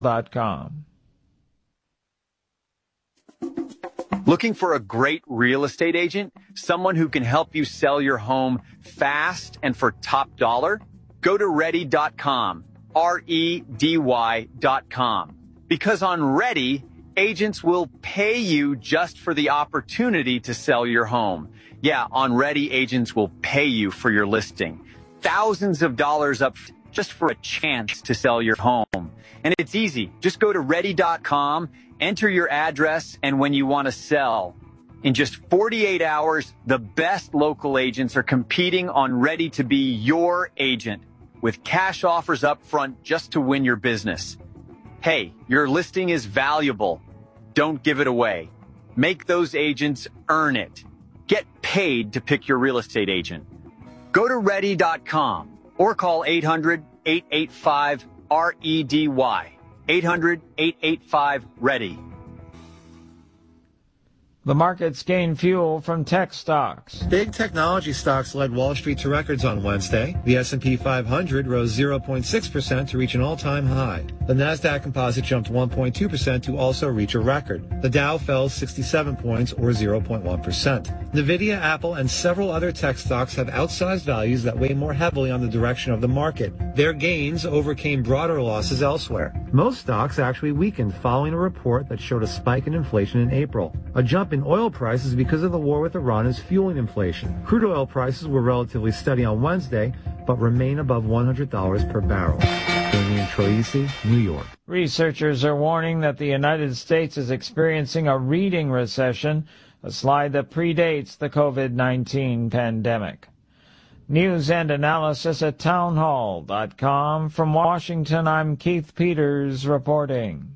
Looking for a great real estate agent? Someone who can help you sell your home fast and for top dollar? Go to Ready.com, REDY.com. Because on Ready, agents will pay you just for the opportunity to sell your home. Yeah, on Ready, agents will pay you for your listing. Thousands of dollars up just for a chance to sell your home. And it's easy. Just go to Ready.com, enter your address, and when you want to sell. In just 48 hours, the best local agents are competing on Ready to be your agent with cash offers up front just to win your business. Hey, your listing is valuable. Don't give it away. Make those agents earn it. Get paid to pick your real estate agent. Go to Ready.com or call 800-885-REDY. 800-885-READY. The markets gained fuel from tech stocks. Big technology stocks led Wall Street to records on Wednesday. The S&P 500 rose 0.6% to reach an all-time high. The Nasdaq Composite jumped 1.2% to also reach a record. The Dow fell 67 points, or 0.1%. Nvidia, Apple, and several other tech stocks have outsized values that weigh more heavily on the direction of the market. Their gains overcame broader losses elsewhere. Most stocks actually weakened following a report that showed a spike in inflation in April. A jump in oil prices because of the war with Iran is fueling inflation. Crude oil prices were relatively steady on Wednesday, but remain above $100 per barrel. Damian Troisi, New York. Researchers are warning that the United States is experiencing a reading recession, a slide that predates the COVID-19 pandemic. News and analysis at townhall.com. From Washington, I'm Keith Peters reporting.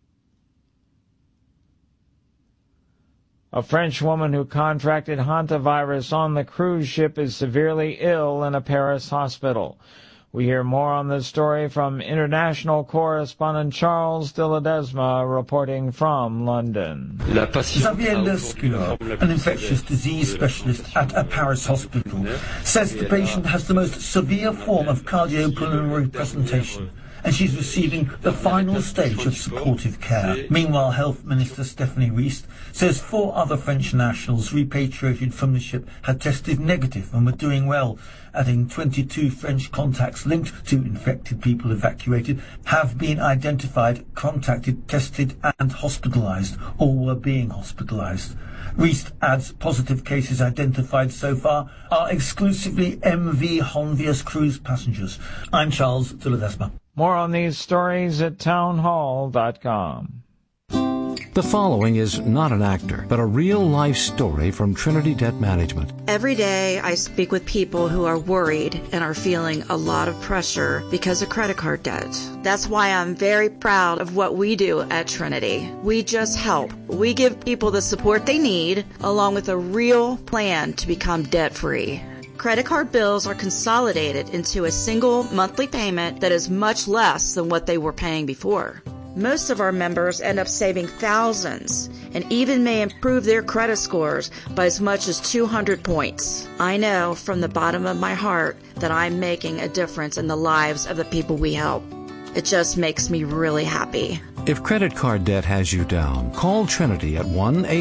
A French woman who contracted hantavirus on the cruise ship is severely ill in a Paris hospital. We hear more on this story from international correspondent Charles de Ledesma reporting from London. Xavier Lescure, an infectious disease specialist at a Paris hospital, says the patient has the most severe form of cardiopulmonary presentation, and she's receiving the final stage of supportive care. Meanwhile, Health Minister Stephanie Ries says 4 other French nationals repatriated from the ship had tested negative and were doing well, adding 22 French contacts linked to infected people evacuated have been identified, contacted, tested and hospitalized, or were being hospitalized. Ries adds positive cases identified so far are exclusively MV Honvius cruise passengers. I'm Charles de Ledesma. More on these stories at townhall.com. The following is not an actor, but a real-life story from Trinity Debt Management. Every day I speak with people who are worried and are feeling a lot of pressure because of credit card debt. That's why I'm very proud of what we do at Trinity. We just help. We give people the support they need, along with a real plan to become debt-free. Credit card bills are consolidated into a single monthly payment that is much less than what they were paying before. Most of our members end up saving thousands and even may improve their credit scores by as much as 200 points. I know from the bottom of my heart that I'm making a difference in the lives of the people we help. It just makes me really happy. If credit card debt has you down, call Trinity at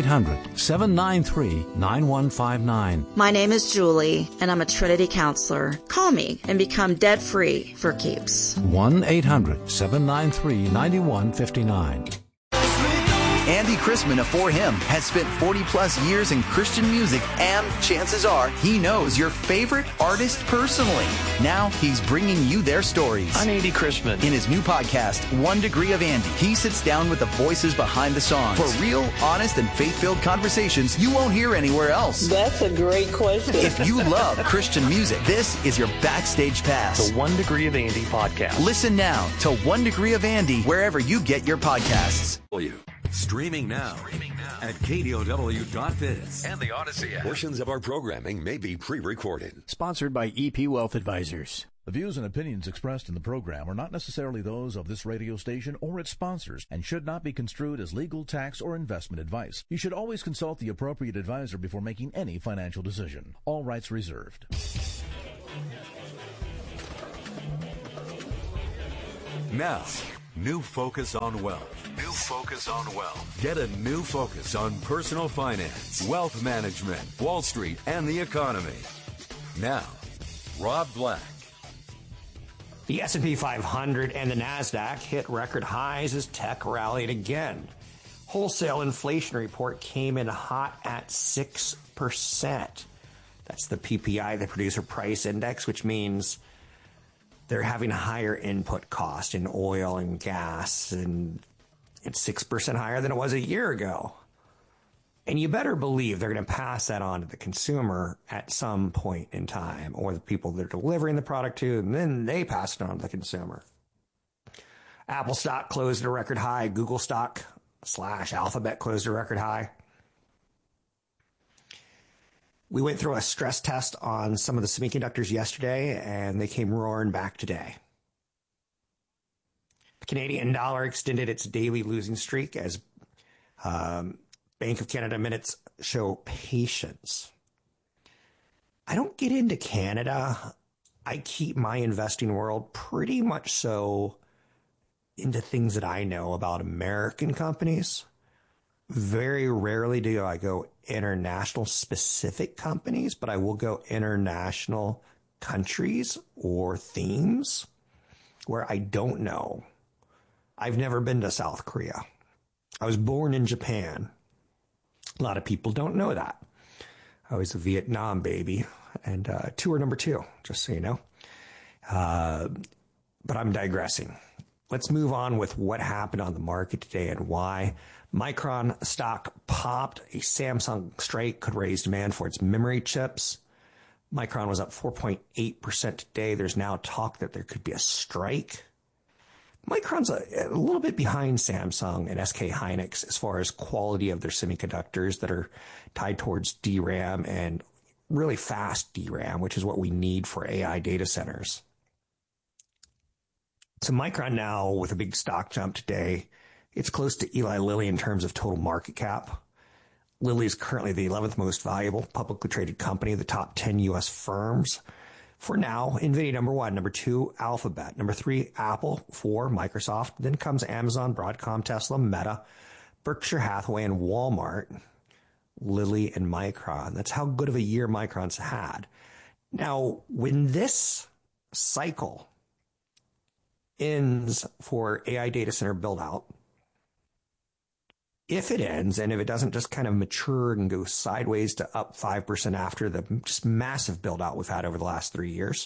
1-800-793-9159. My name is Julie, and I'm a Trinity counselor. Call me and become debt-free for keeps. 1-800-793-9159. Andy Chrisman of For Him has spent 40-plus years in Christian music, and chances are he knows your favorite artist personally. Now he's bringing you their stories. I'm Andy Chrisman. In his new podcast, 1 Degree of Andy, he sits down with the voices behind the songs for real, honest, and faith-filled conversations you won't hear anywhere else. That's a great question. If you love Christian music, this is your backstage pass. The 1 Degree of Andy podcast. Listen now to 1 Degree of Andy wherever you get your podcasts. Streaming now at KDOW.biz and the Odyssey app. Portions of our programming may be pre-recorded. Sponsored by EP Wealth Advisors. The views and opinions expressed in the program are not necessarily those of this radio station or its sponsors and should not be construed as legal, tax, or investment advice. You should always consult the appropriate advisor before making any financial decision. All rights reserved. Now, New focus on wealth. New focus on wealth. Get a new focus on personal finance, wealth management, Wall Street, and the economy. Now, Rob Black. The S&P 500 and the NASDAQ hit record highs as tech rallied again. Wholesale inflation report came in hot at 6%. That's the PPI, the Producer Price Index, which means they're having higher input cost in oil and gas, and it's 6% higher than it was a year ago. And you better believe they're going to pass that on to the consumer at some point in time, or the people they're delivering the product to, and then they pass it on to the consumer. Apple stock closed at a record high. Google stock / Alphabet closed at a record high. We went through a stress test on some of the semiconductors yesterday, and they came roaring back today. The Canadian dollar extended its daily losing streak as Bank of Canada minutes show patience. I don't get into Canada. I keep my investing world pretty much so into things that I know about American companies. Very rarely do I go international specific companies, but I will go international countries or themes where I don't know. I've never been to South Korea. I was born in Japan. A lot of people don't know that. I was a Vietnam baby and tour number 2, just so you know. But I'm digressing. Let's move on with what happened on the market today and why. Micron stock popped. A Samsung strike could raise demand for its memory chips. Micron was up 4.8% today. There's now talk that there could be a strike. Micron's a little bit behind Samsung and SK Hynix as far as quality of their semiconductors that are tied towards DRAM and really fast DRAM, which is what we need for AI data centers. So Micron now, with a big stock jump today, it's close to Eli Lilly in terms of total market cap. Lilly is currently the 11th most valuable publicly traded company of the top 10 U.S. firms. For now, NVIDIA number 1, number 2, Alphabet, number 3, Apple, 4, Microsoft. Then comes Amazon, Broadcom, Tesla, Meta, Berkshire Hathaway, and Walmart, Lilly, and Micron. That's how good of a year Micron's had. Now, when this cycle ends for AI data center build out, if it ends and if it doesn't just kind of mature and go sideways to up 5% after the just massive build out we've had over the last 3 years,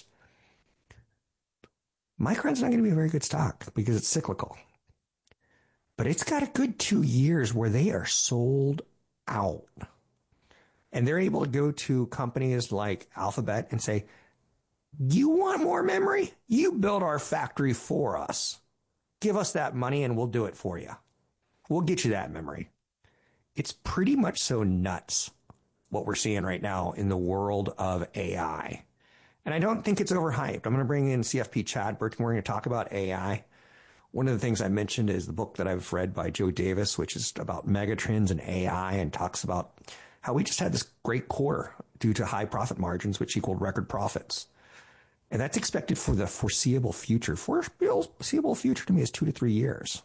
Micron's not going to be a very good stock because it's cyclical. But it's got a good 2 years where they are sold out. And they're able to go to companies like Alphabet and say, you want more memory? You build our factory for us. Give us that money and we'll do it for you. We'll get you that memory. It's pretty much so nuts what we're seeing right now in the world of AI. And I don't think it's overhyped. I'm going to bring in CFP Chad Burton. We're going to talk about AI. One of the things I mentioned is the book that I've read by Joe Davis, which is about megatrends and AI, and talks about how we just had this great quarter due to high profit margins, which equaled record profits. And that's expected for the foreseeable future. Foreseeable future to me is 2 to 3 years.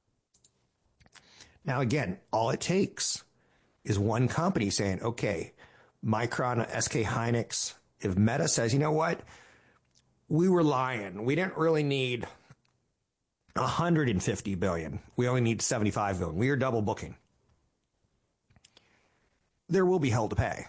Now, again, all it takes is one company saying, okay, Micron, SK Hynix, if Meta says, you know what, we were lying. We didn't really need 150 billion. We only need 75 billion. We are double booking. There will be hell to pay.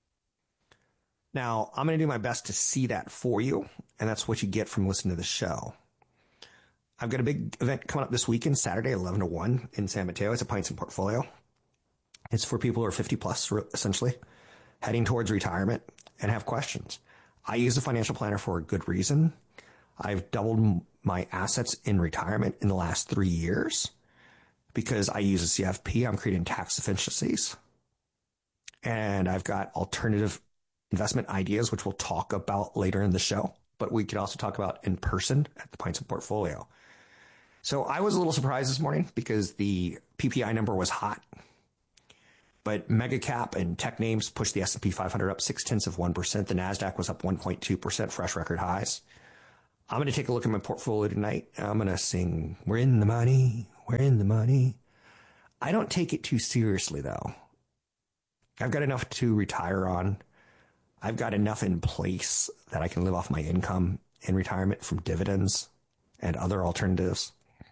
Now, I'm going to do my best to see that for you, and that's what you get from listening to the show. I've got a big event coming up this weekend, Saturday, 11 to 1 in San Mateo. It's a Pints and Portfolio. It's for people who are 50 plus, essentially, heading towards retirement and have questions. I use a financial planner for a good reason. I've doubled my assets in retirement in the last 3 years because I use a CFP. I'm creating tax efficiencies. And I've got alternative investment ideas, which we'll talk about later in the show. But we could also talk about in person at the Pints and Portfolio. So I was a little surprised this morning because the PPI number was hot. But mega cap and tech names pushed the S&P 500 up 0.6%. The NASDAQ was up 1.2%, fresh record highs. I'm going to take a look at my portfolio tonight. I'm going to sing, we're in the money, we're in the money. I don't take it too seriously, though. I've got enough to retire on. I've got enough in place that I can live off my income in retirement from dividends and other alternatives.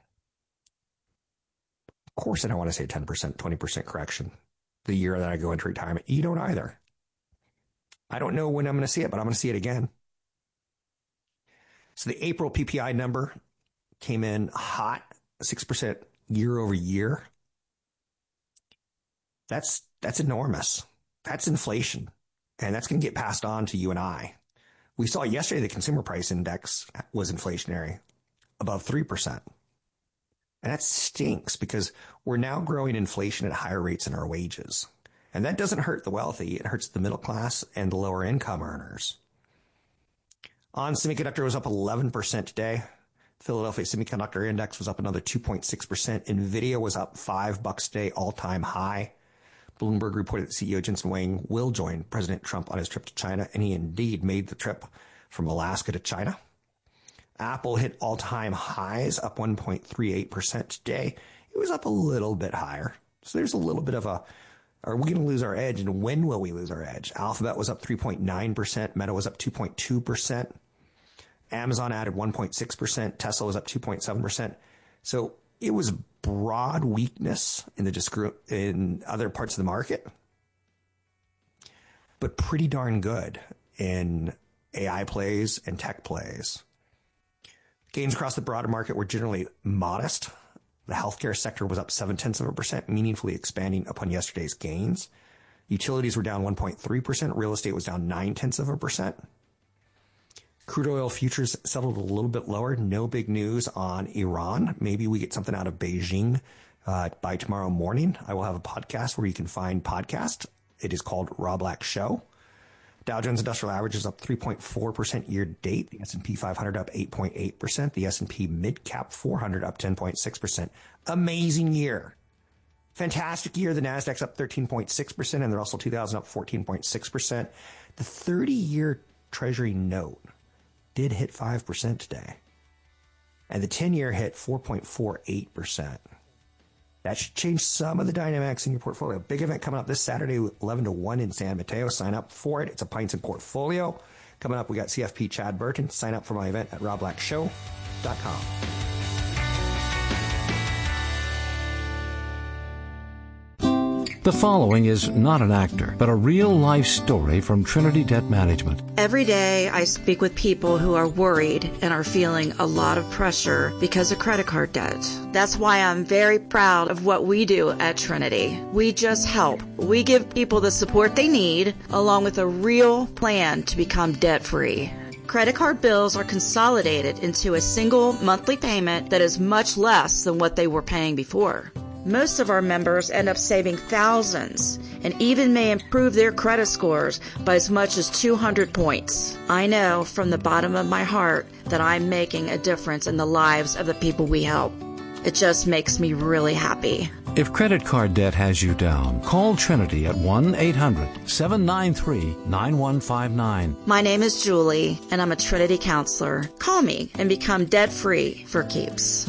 Of course, I don't want to say 10%, 20% correction the year that I go into retirement. You don't either. I don't know when I'm going to see it, but I'm going to see it again. So the April PPI number came in hot, 6% year over year. That's enormous. That's inflation. And that's going to get passed on to you and I. We saw yesterday the consumer price index was inflationary, above 3%. And that stinks because we're now growing inflation at higher rates than our wages. And that doesn't hurt the wealthy. It hurts the middle class and the lower income earners. On semiconductor was up 11% today. Philadelphia Semiconductor Index was up another 2.6%. NVIDIA was up $5 today, all-time high. Bloomberg reported that CEO Jensen Huang will join President Trump on his trip to China, and he indeed made the trip from Alaska to China. Apple hit all-time highs, up 1.38% today. It was up a little bit higher. So there's a little bit of a, are we going to lose our edge, and when will we lose our edge? Alphabet was up 3.9%. Meta was up 2.2%. Amazon added 1.6%. Tesla was up 2.7%. So it was broad weakness in other parts of the market, but pretty darn good in AI plays and tech plays. Gains across the broader market were generally modest. The healthcare sector was up 0.7%, meaningfully expanding upon yesterday's gains. Utilities were down 1.3%. Real estate was down 0.9%. Crude oil futures settled a little bit lower. No big news on Iran. Maybe we get something out of Beijing by tomorrow morning. I will have a podcast where you can find podcast. It is called Rob Black Show. Dow Jones Industrial Average is up 3.4% year to date. The S&P 500 up 8.8%. The S&P Mid Cap 400 up 10.6%. Amazing year. Fantastic year. The Nasdaq's up 13.6% and the Russell 2000 up 14.6%. The 30-year Treasury note did hit 5% today. And the 10-year hit 4.48%. That should change some of the dynamics in your portfolio. Big event coming up this Saturday, 11 to 1 in San Mateo. Sign up for it. It's a Pints and Portfolio. Coming up, we got CFP Chad Burton. Sign up for my event at robblackshow.com. The following is not an actor, but a real-life story from Trinity Debt Management. Every day I speak with people who are worried and are feeling a lot of pressure because of credit card debt. That's why I'm very proud of what we do at Trinity. We just help. We give people the support they need, along with a real plan to become debt-free. Credit card bills are consolidated into a single monthly payment that is much less than what they were paying before. Most of our members end up saving thousands and even may improve their credit scores by as much as 200 points. I know from the bottom of my heart that I'm making a difference in the lives of the people we help. It just makes me really happy. If credit card debt has you down, call Trinity at 1-800-793-9159. My name is Julie, and I'm a Trinity counselor. Call me and become debt-free for keeps.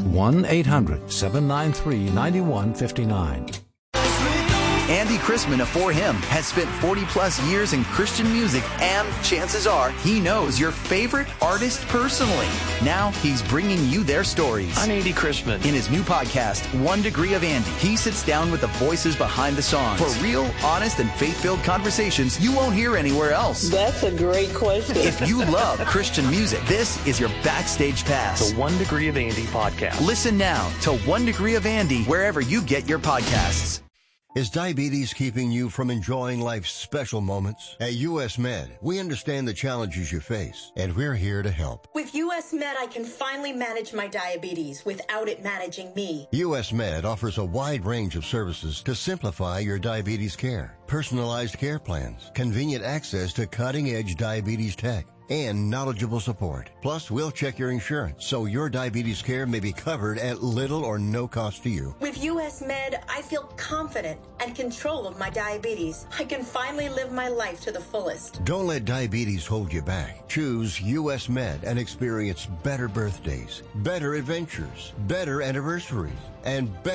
1-800-793-9159. Andy Chrisman of For Him has spent 40-plus years in Christian music, and chances are he knows your favorite artist personally. Now he's bringing you their stories. I'm Andy Chrisman. In his new podcast, 1 Degree of Andy, he sits down with the voices behind the songs for real, honest, and faith-filled conversations you won't hear anywhere else. That's a great question. If you love Christian music, this is your backstage pass. The 1 Degree of Andy podcast. Listen now to 1 Degree of Andy wherever you get your podcasts. Is diabetes keeping you from enjoying life's special moments? At U.S. Med, we understand the challenges you face, and we're here to help. With U.S. Med, I can finally manage my diabetes without it managing me. U.S. Med offers a wide range of services to simplify your diabetes care. Personalized care plans, convenient access to cutting-edge diabetes tech, and knowledgeable support. Plus, we'll check your insurance so your diabetes care may be covered at little or no cost to you. With US Med, I feel confident and control of my diabetes. I can finally live my life to the fullest. Don't let diabetes hold you back. Choose US Med and experience better birthdays, better adventures, better anniversaries, and better